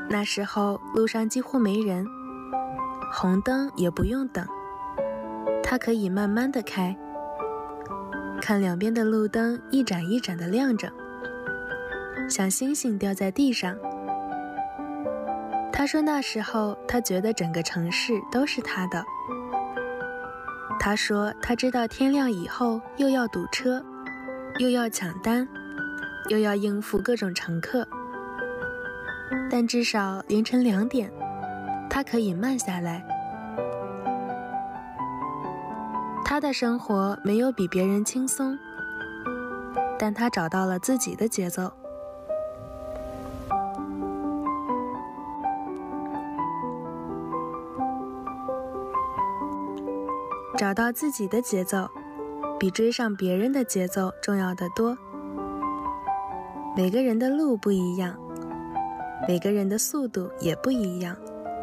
那时候路上几乎没人，红灯也不用等，它可以慢慢地开，看两边的路灯一盏一盏地亮着，像星星掉在地上。他说那时候他觉得整个城市都是他的。他说他知道天亮以后又要堵车，又要抢单，又要应付各种乘客，但至少凌晨2点，他可以慢下来。他的生活没有比别人轻松，但他找到了自己的节奏。找到自己的节奏，比追上别人的节奏重要得多。每个人的路不一样，每个人的速度也不一样。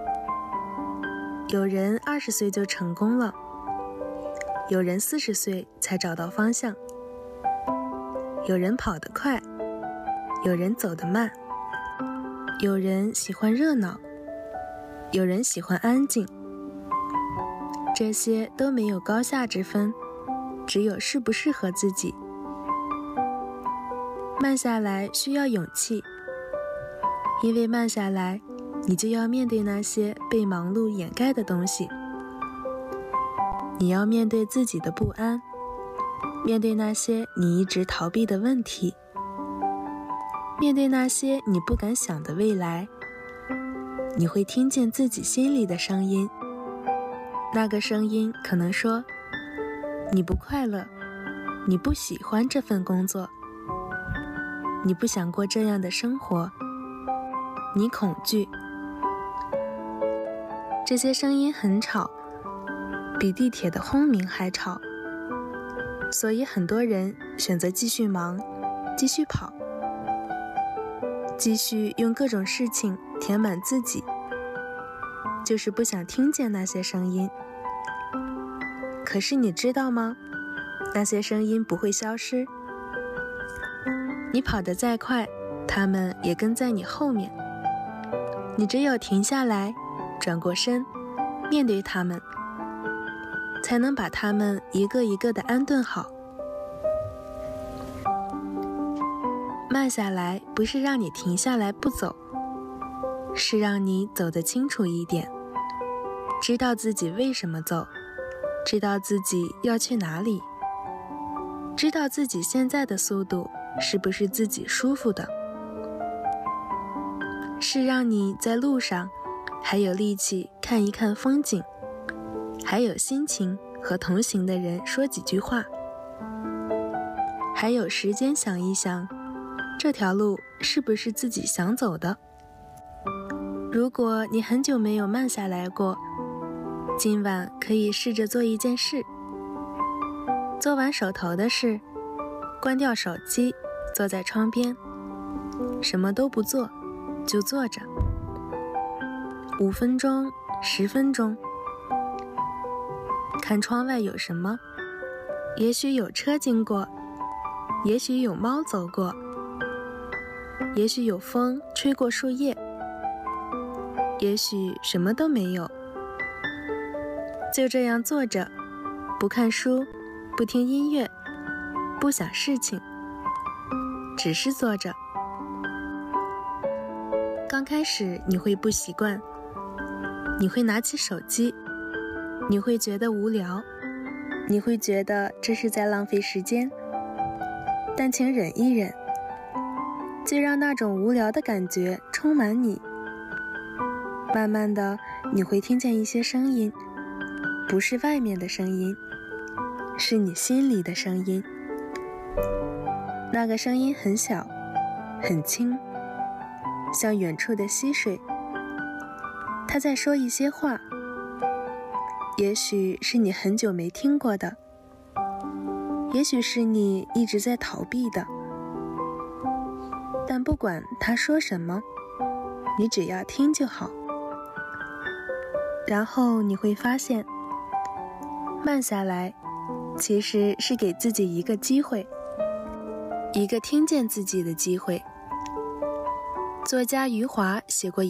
有人20岁就成功了，有人40岁才找到方向。有人跑得快，有人走得慢。有人喜欢热闹，有人喜欢安静。这些都没有高下之分，只有适不适合自己。慢下来需要勇气，因为慢下来，你就要面对那些被忙碌掩盖的东西。你要面对自己的不安，面对那些你一直逃避的问题，面对那些你不敢想的未来。你会听见自己心里的声音，那个声音可能说，你不快乐，你不喜欢这份工作，你不想过这样的生活，你恐惧。这些声音很吵，比地铁的轰鸣还吵，所以很多人选择继续忙，继续跑，继续用各种事情填满自己，就是不想听见那些声音。可是你知道吗？那些声音不会消失。你跑得再快，它们也跟在你后面。你只有停下来，转过身，面对它们，才能把它们一个一个地安顿好。慢下来不是让你停下来不走，是让你走得清楚一点，知道自己为什么走，知道自己要去哪里，知道自己现在的速度是不是自己舒服的，是让你在路上还有力气看一看风景，还有心情和同行的人说几句话，还有时间想一想，这条路是不是自己想走的。如果你很久没有慢下来过，今晚可以试着做一件事。做完手头的事，关掉手机，坐在窗边，什么都不做，就坐着5分钟、10分钟，看窗外有什么，也许有车经过，也许有猫走过，也许有风吹过树叶，也许什么都没有。就这样坐着，不看书，不听音乐，不想事情，只是坐着。刚开始你会不习惯，你会拿起手机，你会觉得无聊，你会觉得这是在浪费时间，但请忍一忍，就让那种无聊的感觉充满你。慢慢的，你会听见一些声音，不是外面的声音，是你心里的声音。那个声音很小，很轻，像远处的溪水。它在说一些话，也许是你很久没听过的，也许是你一直在逃避的。但不管它说什么，你只要听就好。然后你会发现，慢下来其实是给自己一个机会，一个听见自己的机会。作家余华写过